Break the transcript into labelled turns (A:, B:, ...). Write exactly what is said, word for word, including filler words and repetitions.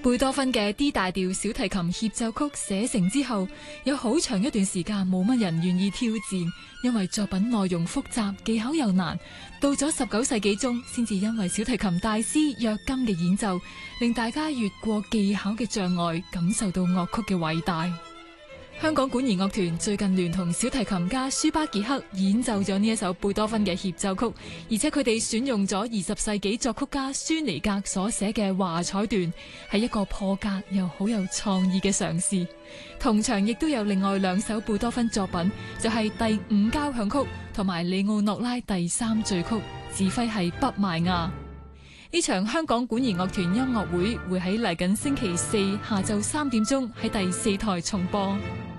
A: 貝多芬嘅 D 大調小提琴協奏曲寫成之後，有好長一段時間冇乜人願意挑戰，因為作品內容複雜，技巧又難。到咗十九世紀中，先至因為小提琴大師約金嘅演奏，令大家越過技巧嘅障礙，感受到樂曲嘅偉大。香港管弦樂團最近聯同小提琴家舒巴傑克演奏咗呢一首貝多芬嘅協奏曲，而且佢哋選用咗二十世紀作曲家舒尼格所寫嘅華彩段，係一個破格又好有創意嘅嘗試。同場亦都有另外兩首貝多芬作品，就係、是、第五交響曲同埋里奧諾拉第三序曲，指揮係畢邁亞。呢場香港管弦樂團音樂會會喺嚟緊星期四下晝三點鐘喺第四台重播。